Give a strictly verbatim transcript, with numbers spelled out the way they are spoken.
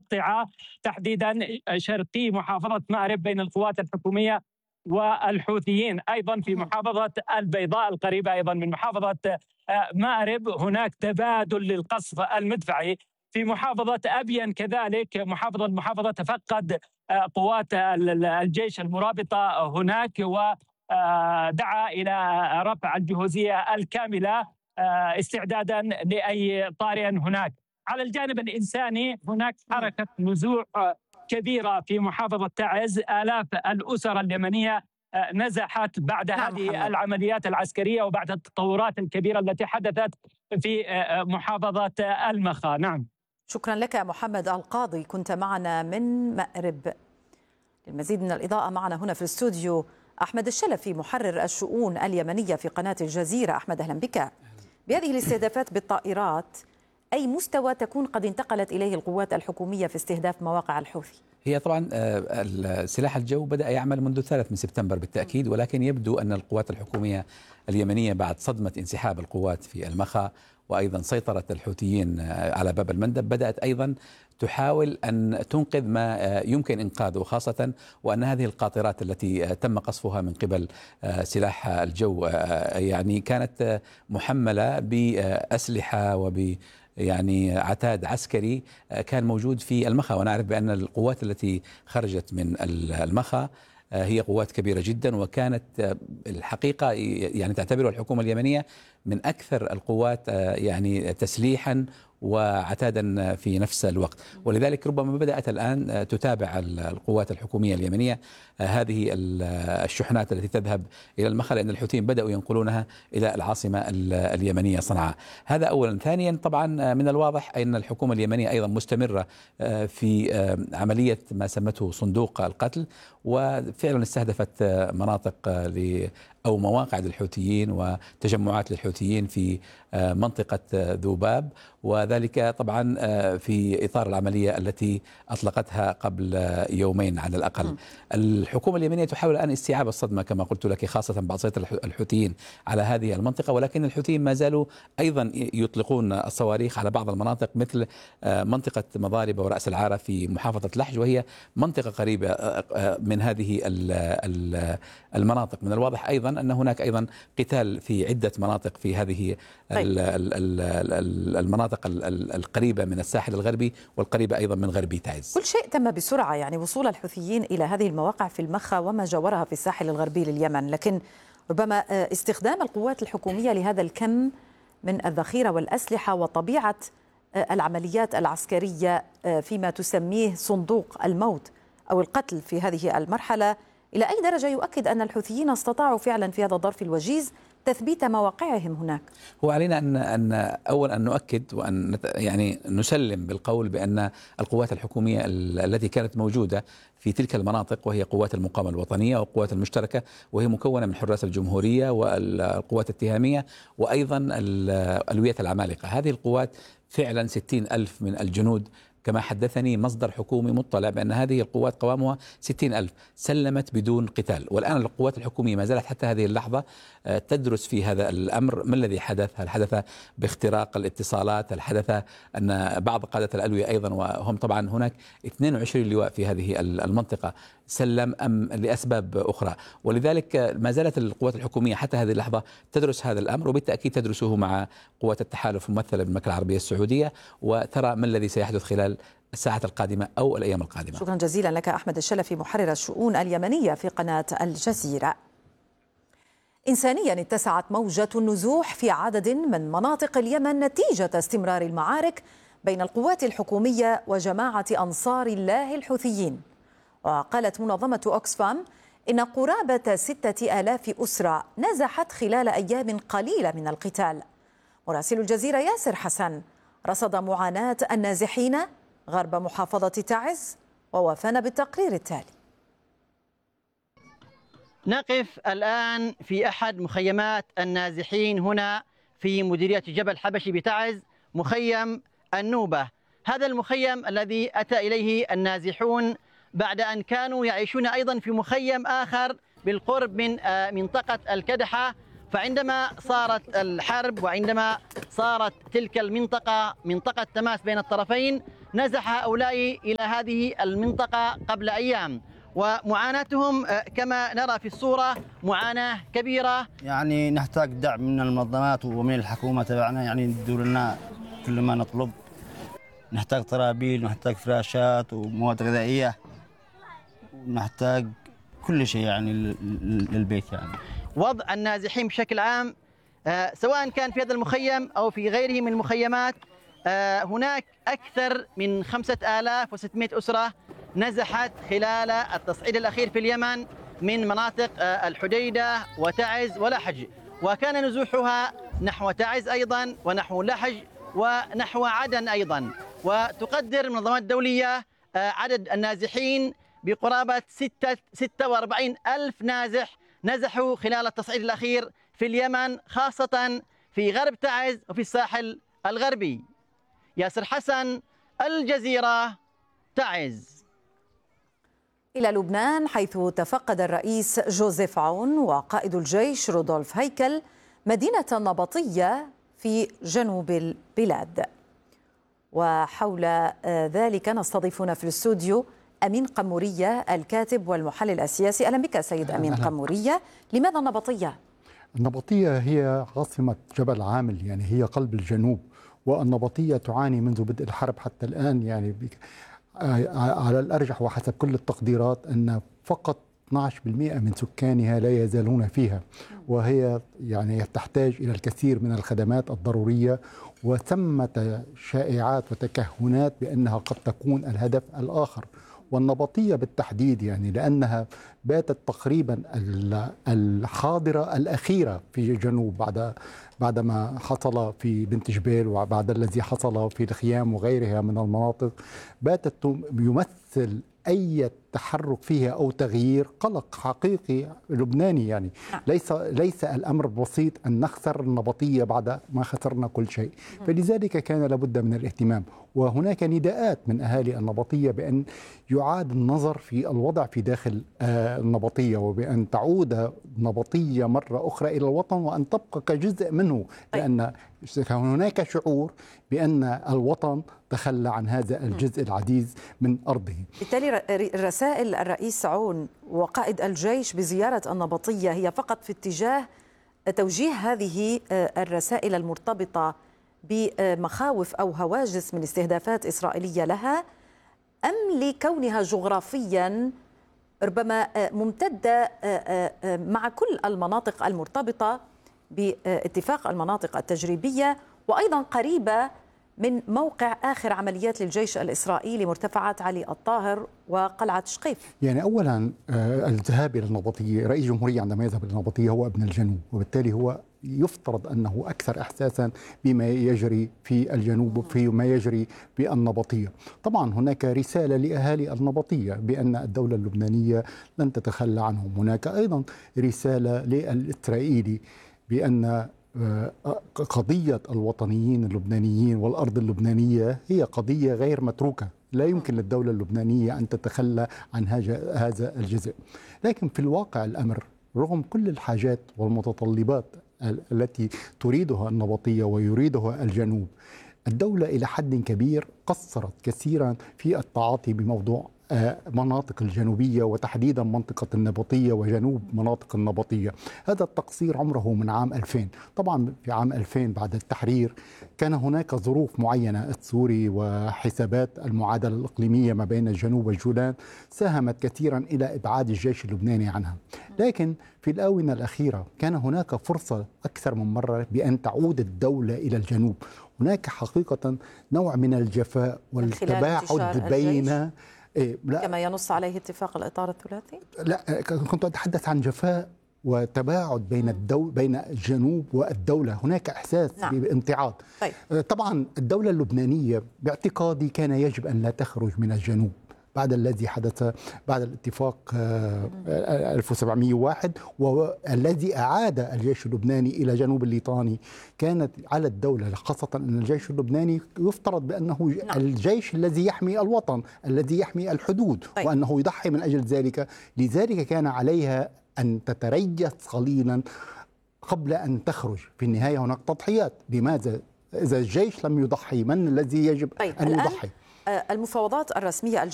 مقطعة تحديدا شرقي محافظة مأرب بين القوات الحكومية والحوثيين. أيضا في محافظة البيضاء القريبة أيضا من محافظة مأرب هناك تبادل للقصف المدفعي. في محافظة أبين كذلك محافظة المحافظة تفقد قوات الجيش المرابطة هناك ودعا إلى رفع الجهوزية الكاملة استعدادا لأي طارئ هناك. على الجانب الإنساني هناك حركة نزوع كبيرة في محافظة تعز. آلاف الأسر اليمنية نزحت بعد نعم هذه محمد. العمليات العسكرية وبعد التطورات الكبيرة التي حدثت في محافظة المخا. نعم، شكرا لك محمد القاضي، كنت معنا من مأرب. للمزيد من الإضاءة معنا هنا في الاستوديو أحمد الشلفي محرر الشؤون اليمنية في قناة الجزيرة. أحمد أهلا بك. بهذه الاستهدافات بالطائرات أي مستوى تكون قد انتقلت إليه القوات الحكومية في استهداف مواقع الحوثي؟ هي طبعا سلاح الجو بدأ يعمل منذ الثالث من سبتمبر بالتأكيد، ولكن يبدو أن القوات الحكومية اليمنية بعد صدمة انسحاب القوات في المخا وأيضا سيطرة الحوثيين على باب المندب بدأت أيضا تحاول أن تنقذ ما يمكن إنقاذه، خاصة وأن هذه القاطرات التي تم قصفها من قبل سلاح الجو يعني كانت محملة بأسلحة وب يعني عتاد عسكري كان موجود في المخا، ونعرف بأن القوات التي خرجت من المخا هي قوات كبيرة جدا، وكانت الحقيقة يعني تعتبرها الحكومة اليمنية من أكثر القوات يعني تسليحا وعتادا في نفس الوقت. ولذلك ربما بدأت الآن تتابع القوات الحكومية اليمنية هذه الشحنات التي تذهب إلى المخا، لأن الحوثيين بدأوا ينقلونها إلى العاصمة اليمنية صنعاء. هذا أولا. ثانيا طبعا من الواضح أن الحكومة اليمنية أيضا مستمرة في عملية ما سمته صندوق القتل، وفعلا استهدفت مناطق أو مواقع للحوثيين وتجمعات للحوثيين في منطقة ذوباب، وذلك طبعا في إطار العملية التي أطلقتها قبل يومين على الأقل. الحكومة اليمنية تحاول الآن استيعاب الصدمة كما قلت لك، خاصة بعد سيطرة الحوثيين على هذه المنطقة، ولكن الحوثيين ما زالوا أيضا يطلقون الصواريخ على بعض المناطق مثل منطقة مضاربة ورأس العارة في محافظة لحج، وهي منطقة قريبة من هذه المناطق. من الواضح أيضا أن هناك أيضا قتال في عدة مناطق في هذه طيب. المناطق القريبة من الساحل الغربي والقريبة أيضا من غربي تعز. كل شيء تم بسرعة، يعني وصول الحوثيين إلى هذه المواقع في المخا وما جاورها في الساحل الغربي لليمن، لكن ربما استخدام القوات الحكومية لهذا الكم من الذخيرة والأسلحة وطبيعة العمليات العسكرية فيما تسميه صندوق الموت أو القتل في هذه المرحلة، إلى أي درجة يؤكد أن الحوثيين استطاعوا فعلا في هذا الظرف الوجيز تثبيت مواقعهم هناك؟ هو علينا أن أن أول أن نؤكد وأن يعني نسلم بالقول بأن القوات الحكومية التي كانت موجودة في تلك المناطق، وهي قوات المقاومة الوطنية والقوات المشتركة، وهي مكونة من حراس الجمهورية والقوات التهامية وأيضا ألوية العمالقة، هذه القوات فعلا ستين ألف من الجنود كما حدثني مصدر حكومي مطلع بأن هذه القوات قوامها ستين ألف سلمت بدون قتال. والآن القوات الحكومية ما زالت حتى هذه اللحظة تدرس في هذا الأمر ما الذي حدث، هل حدث باختراق الاتصالات، هل حدث أن بعض قادة الألوية أيضا وهم طبعا هناك اثنين وعشرين لواء في هذه المنطقة سلم أم لأسباب أخرى. ولذلك ما زالت القوات الحكومية حتى هذه اللحظة تدرس هذا الأمر، وبالتأكيد تدرسه مع قوات التحالف الممثلة بالمملكة العربية السعودية، وترى ما الذي سيحدث خلال الساعات القادمة أو الأيام القادمة. شكرا جزيلا لك أحمد الشلفي محرر الشؤون اليمنية في قناة الجزيرة. إنسانيا اتسعت موجة النزوح في عدد من مناطق اليمن نتيجة استمرار المعارك بين القوات الحكومية وجماعة أنصار الله الحوثيين. وقالت منظمة أوكسفام إن قرابة ستة آلاف أسرة نزحت خلال أيام قليلة من القتال. مراسل الجزيرة ياسر حسن رصد معاناة النازحين غرب محافظة تعز ووافانا بالتقرير التالي. نقف الآن في أحد مخيمات النازحين هنا في مديرية جبل حبشي بتعز، مخيم النوبة. هذا المخيم الذي أتى إليه النازحون بعد أن كانوا يعيشون أيضا في مخيم آخر بالقرب من منطقة الكدحة، فعندما صارت الحرب وعندما صارت تلك المنطقة منطقة تماس بين الطرفين نزح هؤلاء إلى هذه المنطقة قبل أيام، ومعاناتهم كما نرى في الصورة معاناة كبيرة. يعني نحتاج دعم من المنظمات ومن الحكومة تبعنا، يعني يدوا لنا كل ما نطلب. نحتاج طرابيل، نحتاج فراشات ومواد غذائية، ونحتاج كل شيء يعني للبيت. يعني وضع النازحين بشكل عام سواء كان في هذا المخيم أو في غيره من المخيمات، هناك أكثر من خمسة آلاف وستمائة أسرة نزحت خلال التصعيد الأخير في اليمن من مناطق الحديدة وتعز ولحج، وكان نزوحها نحو تعز أيضا ونحو لحج ونحو عدن أيضا. وتقدر المنظمات الدولية عدد النازحين بقرابة ستة وأربعين ألف نازح نزحوا خلال التصعيد الأخير في اليمن، خاصة في غرب تعز وفي الساحل الغربي. ياسر حسن، الجزيرة، تعز. إلى لبنان، حيث تفقد الرئيس جوزيف عون وقائد الجيش رودولف هيكل مدينة النبطية في جنوب البلاد. وحول ذلك نستضيفنا في الاستوديو أمين قمورية الكاتب والمحلل السياسي. أهلا بك سيد أمين قمورية. لماذا النبطية؟ النبطية هي عاصمة جبل عامل، يعني هي قلب الجنوب، والنبطية تعاني منذ بدء الحرب حتى الآن. يعني على الأرجح وحسب كل التقديرات أن فقط اثني عشر بالمئة من سكانها لا يزالون فيها، وهي يعني تحتاج إلى الكثير من الخدمات الضرورية، وثمة شائعات وتكهنات بأنها قد تكون الهدف الآخر. والنبطية بالتحديد يعني لأنها باتت تقريبا الحاضرة الأخيرة في الجنوب بعد بعدما حصل في بنت جبيل وبعد الذي حصل في الخيام وغيرها من المناطق، باتت يمثل أي تحرك فيها أو تغيير قلق حقيقي لبناني. يعني ليس ليس الأمر بسيط أن نخسر النبطية بعد ما خسرنا كل شيء، فلذلك كان لابد من الاهتمام. وهناك نداءات من أهالي النبطية بأن يعاد النظر في الوضع في داخل النبطية، وبأن تعود النبطية مرة أخرى إلى الوطن وأن تبقى كجزء منه، لأن هناك شعور بأن الوطن تخلى عن هذا الجزء العزيز من أرضه. بالتالي رسائل الرئيس عون وقائد الجيش بزيارة النبطية هي فقط في اتجاه توجيه هذه الرسائل المرتبطة بمخاوف أو هواجس من استهدافات إسرائيلية لها، أم لكونها جغرافيا ربما ممتدة مع كل المناطق المرتبطة باتفاق المناطق التجريبية، وأيضا قريبة من موقع آخر عمليات للجيش الإسرائيلي مرتفعات علي الطاهر وقلعة شقيف؟ يعني أولا الذهاب إلى النبطية، رئيس الجمهورية عندما يذهب إلى النبطية هو ابن الجنوب، وبالتالي هو يفترض أنه أكثر إحساسا بما يجري في الجنوب وفيما يجري بالنبطية. طبعا هناك رسالة لأهالي النبطية بأن الدولة اللبنانية لن تتخلى عنهم. هناك أيضا رسالة للإسرائيلي بأن قضية الوطنيين اللبنانيين والأرض اللبنانية هي قضية غير متروكة، لا يمكن للدولة اللبنانية أن تتخلى عن هذا الجزء. لكن في الواقع الأمر رغم كل الحاجات والمتطلبات التي تريدها النبطية ويريدها الجنوب، الدولة إلى حد كبير قصرت كثيرا في التعاطي بموضوع مناطق الجنوبية وتحديدا منطقة النبطية وجنوب مناطق النبطية. هذا التقصير عمره من عام ألفين. طبعا في عام ألفين بعد التحرير كان هناك ظروف معينة، السوري وحسابات المعادلة الإقليمية ما بين الجنوب والجولان ساهمت كثيرا إلى إبعاد الجيش اللبناني عنها. لكن في الآونة الأخيرة كان هناك فرصة أكثر من مرة بأن تعود الدولة إلى الجنوب. هناك حقيقة نوع من الجفاء والتباعد بين إيه كما ينص عليه اتفاق الإطار الثلاثي؟ لا، كنت أتحدث عن جفاء وتباعد بين الدول بين الجنوب والدولة. هناك إحساس نعم. بامتعاض. طيب. طبعا الدولة اللبنانية باعتقادي كان يجب أن لا تخرج من الجنوب بعد الذي حدث بعد الاتفاق ألف وسبعمئة وواحد والذي أعاد الجيش اللبناني إلى جنوب الليطاني. كانت على الدولة خاصة أن الجيش اللبناني يفترض بأنه نعم. الجيش الذي يحمي الوطن الذي يحمي الحدود طيب. وأنه يضحي من أجل ذلك. لذلك كان عليها أن تتريث قليلا قبل أن تخرج. في النهاية هناك تضحيات. لماذا إذا الجيش لم يضحي من الذي يجب طيب. أن يضحي؟ المفاوضات الرسمية